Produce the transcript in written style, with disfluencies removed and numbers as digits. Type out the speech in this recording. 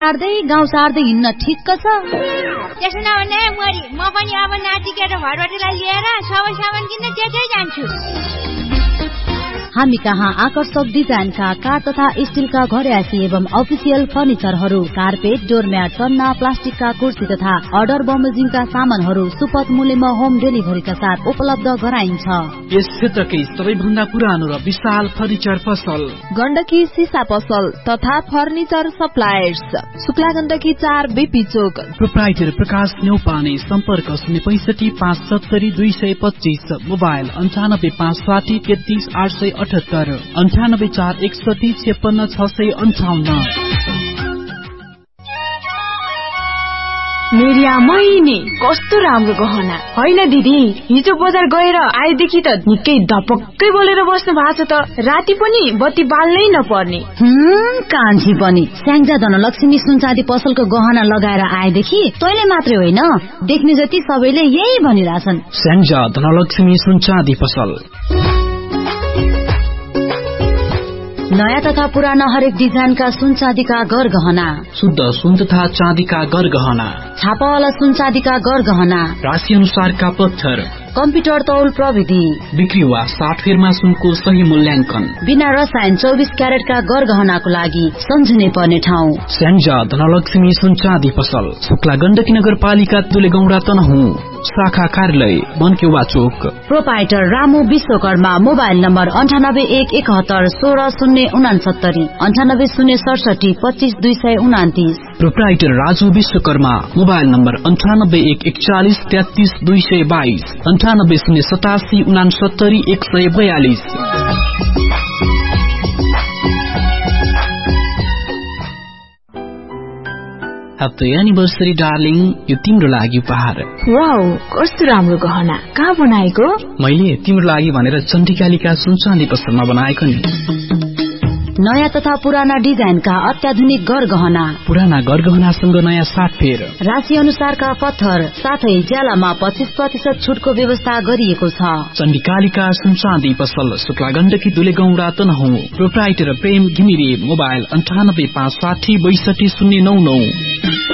सार्दै गाउँ सार्दै हिँड्न ठिक्क छ। त्यसो नभने मरी म पनि अब नाति केटा भरवटीलाई लिएर सबै सामान किन्न त्यतै जान्छु। हामी कहाँ आकर्षक डिजाइनका काठ तथा स्टिलका घरेसी एवं अफिसियल फर्निचरहरू, कारपेट, डोरम्याट, सन्ना, प्लास्टिकका कुर्सी तथा अर्डर बमोजिमका सामानहरू सुपथ मूल्यमा होम डेलिभरीका साथ उपलब्ध गराइन्छ। यस क्षेत्रकै सबैभन्दा पुरानो र विशाल फर्निचर पसल गण्डकी सिसा पसल तथा furniture suppliers, Shukla Gandaki 4 BP चोक। प्रोप्राइटर प्रकाश न्यौपाने, सम्पर्क 065 570 225, मोबाइल 95 560 33 878, 98 4 61 56 658। मेरिया महिने कस्तो राम्रो गहना होइन दिदी, हिजो बजार गएर आएदेखि त निकै धपक्कै बोलेर बस्नु भएको छ त, राति पनि बत्ती बाल्नै नपर्ने। कान्छी पनि स्याङ्जा धनलक्ष्मी सुनचाँदी पसलको गहना लगाएर आएदेखि तैले मात्रै होइन देख्ने जति सबैले यही भनिरहेछन्। स्याङ्जा धनलक्ष्मी सुनचाँदी पसल नयाँ तथा पुराना हरेक डिजाइनका सुनचाँदीका गरगहना, शुद्ध सुन तथा चाँदीका गरगहना, छापावाला सुनचाँदीका गरगहना, राशि अनुसारका पत्थर, कम्प्युटर तौल प्रविधि, बिक्री वा साटफेरमा सुनको सही मूल्याङ्कन, बिना रसायन 24 क्यारेटका गरगहनाको लागि सम्झिनै पर्ने ठाउँ स्याङ्जा धनलक्ष्मी सुनचाँदी पसल, शुक्ला गण्डकी नगरपालिका तुलेगौडा तनहुँ, शाखा कार्यालय बनकेवा चोक। Proprietor Ramu Vishwakarma, mobile number 98 171 16 69 98 067 25 229। Proprietor Raju Vishwakarma, mobile number 98 141 33 222, 98 087 69 142। Happy anniversary darling, यो तिम्रो लागि उपहार। वाउ, कस्तो राम्रो गहना, कहाँ बनाएको? मैले तिम्रो लागि भनेर चण्डिकालीका सुनचाँदी पसलमा बनाएको नि। नयाँ तथा पुराना डिजाइनका अत्याधुनिक गरगहना, पुराना गरगहनासँग नयाँ साटफेर, राशि अनुसारका पत्थर, साथै ज्यालामा 25% छुटको व्यवस्था गरिएको छ। चण्डिकालीका सुनचाँदी पसल, शुक्ला गण्डकी दुलेगौडा तनहुँ। प्रोप्राइटर प्रेम घिमिरे, मोबाइल 98 560 62 099।